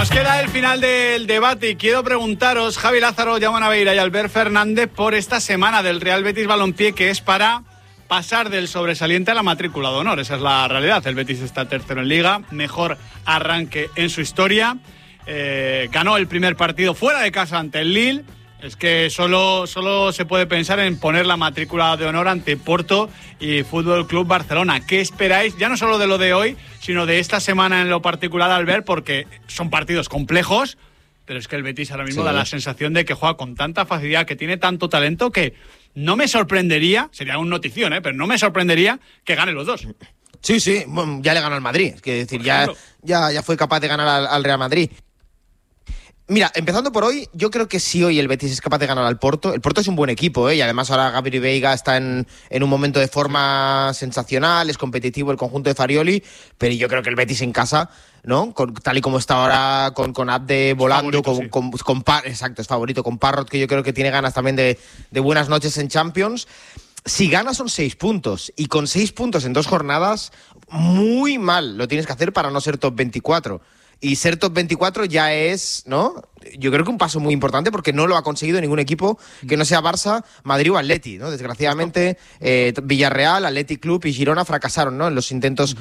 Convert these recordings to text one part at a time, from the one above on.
Nos queda el final del debate y quiero preguntaros, Javi Lázaro, Jaume Naveira y Albert Fernández, por esta semana del Real Betis Balompié, que es para pasar del sobresaliente a la matrícula de honor. Esa es la realidad. El Betis está tercero en Liga, mejor arranque en su historia. Ganó el primer partido fuera de casa ante el Lille. Es que solo se puede pensar en poner la matrícula de honor ante Porto y Fútbol Club Barcelona. ¿Qué esperáis? Ya no solo de lo de hoy, sino de esta semana en lo particular, Albert, porque son partidos complejos, pero es que el Betis ahora mismo da la sensación de que juega con tanta facilidad, que tiene tanto talento, que no me sorprendería, sería un notición, pero no me sorprendería que gane los dos. Sí, ya le ganó al Madrid. Es decir, ya fue capaz de ganar al Real Madrid. Mira, empezando por hoy, yo creo que si hoy el Betis es capaz de ganar al Porto. El Porto es un buen equipo, y además ahora Gabri Veiga está en un momento de forma sensacional, es competitivo el conjunto de Farioli, pero yo creo que el Betis en casa, ¿no? Tal y como está ahora, con Abde volando, exacto, es favorito, con Parrot, que yo creo que tiene ganas también de buenas noches en Champions. Si gana son 6 puntos, y con 6 puntos en 2 jornadas, muy mal lo tienes que hacer para no ser top 24. Y ser top 24 ya es, ¿no? Yo creo que un paso muy importante, porque no lo ha conseguido ningún equipo que no sea Barça, Madrid o Atleti, ¿no? Desgraciadamente, Villarreal, Athletic Club y Girona fracasaron, ¿no? En los intentos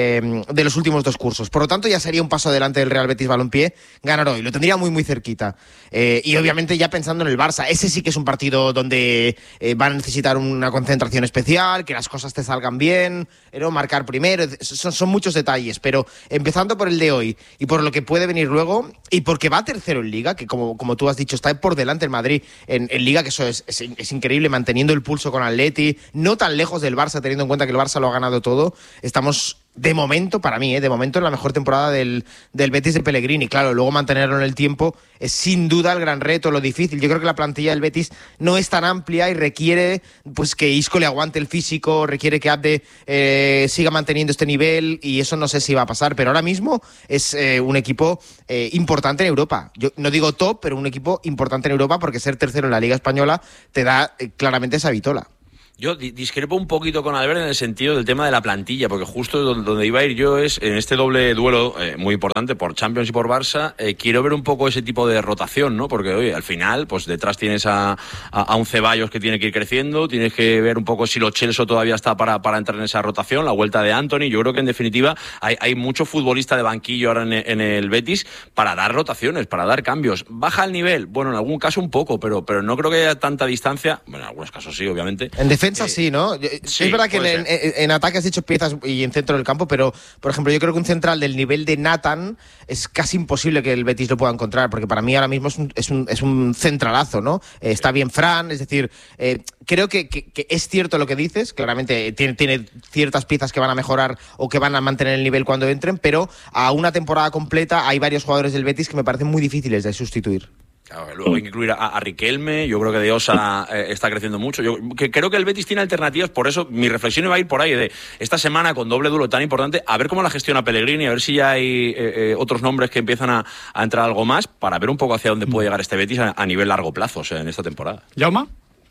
de los últimos 2 cursos. Por lo tanto, ya sería un paso adelante del Real Betis Balompié ganar hoy. Lo tendría muy, muy cerquita. Y obviamente ya pensando en el Barça, ese sí que es un partido donde van a necesitar una concentración especial, que las cosas te salgan bien, ¿no? Marcar primero. Son muchos detalles, pero empezando por el de hoy y por lo que puede venir luego, y porque va tercero en Liga, que como tú has dicho, está por delante el Madrid en Liga, que eso es increíble, manteniendo el pulso con Atleti, no tan lejos del Barça, teniendo en cuenta que el Barça lo ha ganado todo. Estamos, de momento, para mí, de momento, en la mejor temporada del Betis de Pellegrini. Claro, luego mantenerlo en el tiempo es sin duda el gran reto, lo difícil. Yo creo que la plantilla del Betis no es tan amplia y requiere, pues, que Isco le aguante el físico, requiere que Abde siga manteniendo este nivel, y eso no sé si va a pasar, pero ahora mismo es un equipo importante en Europa. Yo no digo top, pero un equipo importante en Europa, porque ser tercero en la Liga Española te da claramente esa vitola. Yo discrepo un poquito con Albert en el sentido del tema de la plantilla, porque justo donde iba a ir yo es en este doble duelo muy importante por Champions y por Barça. Quiero ver un poco ese tipo de rotación, ¿no? Porque oye, al final, pues detrás tienes a un Ceballos que tiene que ir creciendo, tienes que ver un poco si Lo Celso todavía está para entrar en esa rotación, la vuelta de Anthony. Yo creo que en definitiva hay mucho futbolista de banquillo ahora en el Betis para dar rotaciones, para dar cambios. ¿Baja el nivel? Bueno, en algún caso un poco, pero no creo que haya tanta distancia. Bueno, en algunos casos sí, obviamente. En defensa sí, ¿no? Sí, es verdad que en ataque has dicho piezas y en centro del campo, pero, por ejemplo, yo creo que un central del nivel de Nathan es casi imposible que el Betis lo pueda encontrar, porque para mí ahora mismo es un centralazo, ¿no? Está bien Fran, es decir, creo que es cierto lo que dices, claramente tiene ciertas piezas que van a mejorar o que van a mantener el nivel cuando entren, pero a una temporada completa hay varios jugadores del Betis que me parecen muy difíciles de sustituir. Claro, luego hay que incluir a Riquelme. Yo creo que De Osa está creciendo mucho. Yo creo que el Betis tiene alternativas, por eso mi reflexión iba a ir por ahí, de esta semana con doble duelo tan importante, a ver cómo la gestiona Pellegrini, a ver si ya hay otros nombres que empiezan a entrar algo más, para ver un poco hacia dónde puede llegar este Betis a nivel largo plazo, o sea, en esta temporada. ¿Jaume?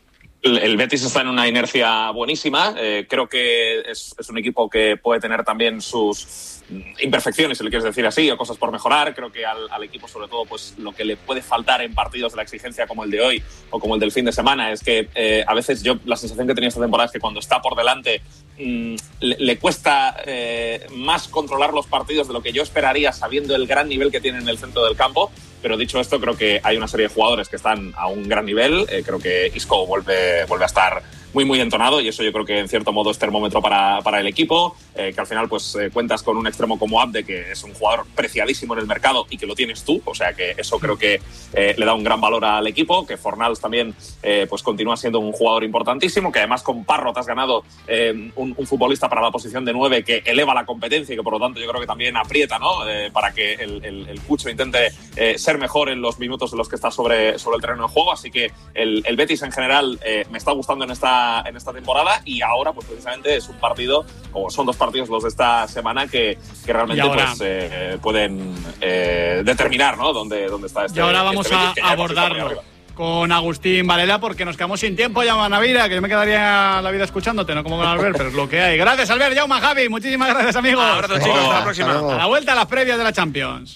El Betis está en una inercia buenísima. Creo que es un equipo que puede tener también sus imperfecciones, si le quieres decir así, o cosas por mejorar. Creo que al equipo, sobre todo, pues lo que le puede faltar en partidos de la exigencia como el de hoy o como el del fin de semana es que a veces yo la sensación que tenía esta temporada es que cuando está por delante le cuesta más controlar los partidos de lo que yo esperaría, sabiendo el gran nivel que tiene en el centro del campo. Pero dicho esto, creo que hay una serie de jugadores que están a un gran nivel. Creo que Isco vuelve a estar muy, muy entonado, y eso yo creo que en cierto modo es termómetro para el equipo, que al final pues cuentas con un extremo como Abde, que es un jugador preciadísimo en el mercado y que lo tienes tú, o sea que eso creo que le da un gran valor al equipo, que Fornals también pues continúa siendo un jugador importantísimo, que además con Parrot has ganado un futbolista para la posición de 9 que eleva la competencia y que por lo tanto yo creo que también aprieta, ¿no? Para que el Cucho intente ser mejor en los minutos en los que está sobre el terreno de juego, así que el Betis en general me está gustando en esta temporada, y ahora pues precisamente es un partido, o son dos partidos los de esta semana que realmente pues pueden determinar, ¿no? dónde está este. Y ahora vamos a Betis, abordarlo con Agustín Varela, porque nos quedamos sin tiempo. Jaume Naveira, que yo me quedaría la vida escuchándote, no como con Albert, pero es lo que hay. Gracias, Albert. Jaume, Javi, muchísimas gracias, amigos. Abrazo, chicos, hasta la próxima. A la vuelta a las previas de la Champions.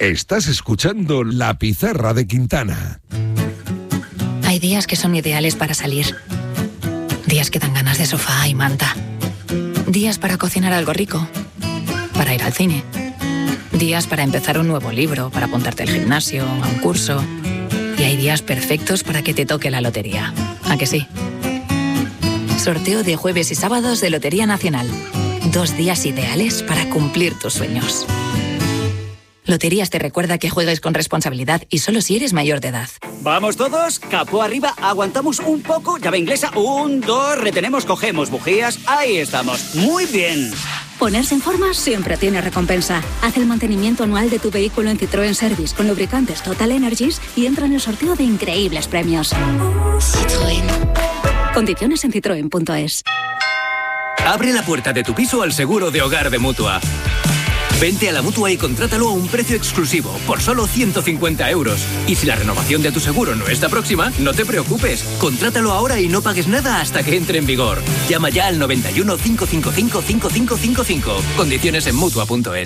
Estás escuchando La Pizarra de Quintana. Hay días que son ideales para salir. Días que dan ganas de sofá y manta. Días para cocinar algo rico. Para ir al cine. Días para empezar un nuevo libro, para apuntarte al gimnasio, a un curso. Y hay días perfectos para que te toque la lotería. ¿A que sí? Sorteo de jueves y sábados de Lotería Nacional. 2 días ideales para cumplir tus sueños. Loterías te recuerda que juegues con responsabilidad y solo si eres mayor de edad. Vamos todos, capó arriba, aguantamos un poco, llave inglesa, 1, 2, retenemos, cogemos bujías, ahí estamos, muy bien. Ponerse en forma siempre tiene recompensa. Haz el mantenimiento anual de tu vehículo en Citroën Service con lubricantes Total Energies y entra en el sorteo de increíbles premios. Citroën. Condiciones en citroen.es. Abre la puerta de tu piso al seguro de hogar de Mutua. Vente a la Mutua y contrátalo a un precio exclusivo, por solo 150 €. Y si la renovación de tu seguro no está próxima, no te preocupes. Contrátalo ahora y no pagues nada hasta que entre en vigor. Llama ya al 91 555 5555. Condiciones en Mutua.es.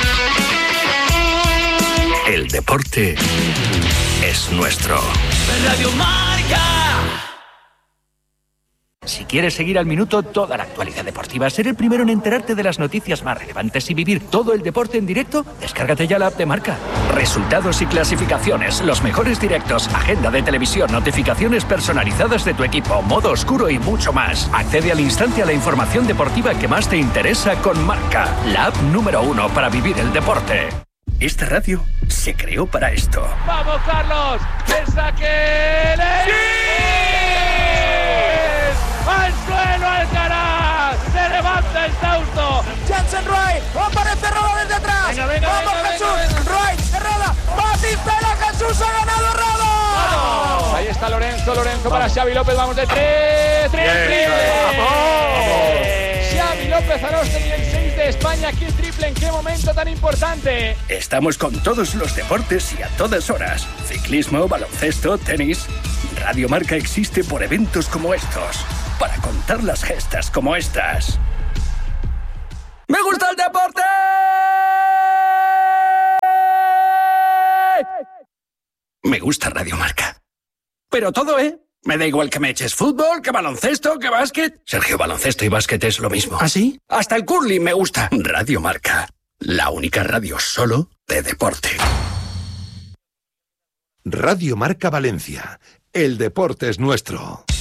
El deporte es nuestro. Radio Marca. Si quieres seguir al minuto toda la actualidad deportiva, ser el primero en enterarte de las noticias más relevantes y vivir todo el deporte en directo, descárgate ya la app de Marca. Resultados y clasificaciones, los mejores directos, agenda de televisión, notificaciones personalizadas de tu equipo, modo oscuro y mucho más. Accede al instante a la información deportiva que más te interesa con Marca, la app número 1 para vivir el deporte. Esta radio se creó para esto. ¡Vamos, Carlos! ¡El saque! ¡Al suelo Alcaraz! ¡Se levanta el Tausto! ¡Jensen Roy! ¡Aparece Roda desde atrás! Venga, ¡vamos, Jesús! ¡Roy! ¡Herrada! ¡Batistela! ¡Jesús ha ganado Roda! Ahí está Lorenzo para Xavi López, vamos de 3 Xavi López Aróstegui, el 6 de España, aquí el triple, ¿en qué momento tan importante? Estamos con todos los deportes y a todas horas. Ciclismo, baloncesto, tenis. Radio Marca existe por eventos como estos, para contar las gestas como estas. ¡Me gusta el deporte! Me gusta Radio Marca. Pero todo, Me da igual que me eches fútbol, que baloncesto, que básquet. Sergio, baloncesto y básquet es lo mismo. ¿Ah, sí? Hasta el curling me gusta. Radio Marca, la única radio solo de deporte. Radio Marca Valencia. El deporte es nuestro.